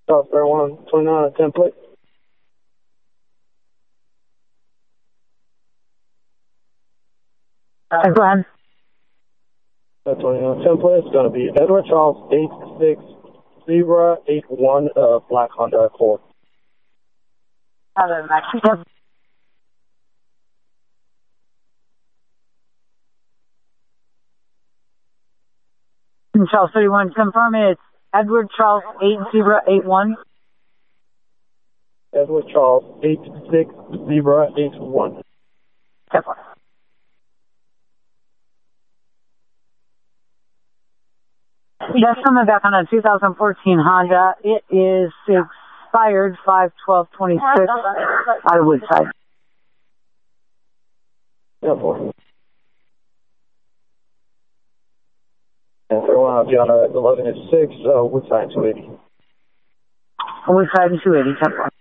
South Carolina 29 template. Go ahead. 29 template is going to be Edward Charles 86081 Black Honda Accord. Yep. Charles 31, confirm it's Edward Charles 8081. Edward Charles 86081. Yep. That's coming back on a 2014 Honda. It is expired 5/12/26 out of Woodside. Yeah, boy. And Carolina Gianna 11 at 6, Woodside 280. Woodside 280, 10